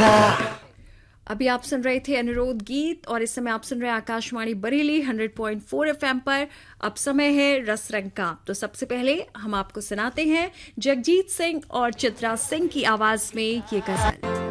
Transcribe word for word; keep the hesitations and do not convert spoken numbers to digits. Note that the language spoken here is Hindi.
अभी आप सुन रहे थे अनुरोध गीत और इस समय आप सुन रहे हैं Akashvani Bareilly hundred point four FM पर। अब समय है रस रंग का। तो सबसे पहले हम आपको सुनाते हैं जगजीत सिंह और चित्रा सिंह की आवाज में ये गजल।